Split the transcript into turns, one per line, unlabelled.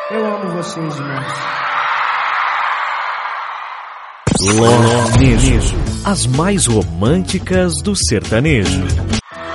Eu amo vocês, irmãos.
Lornejo, as mais românticas do sertanejo.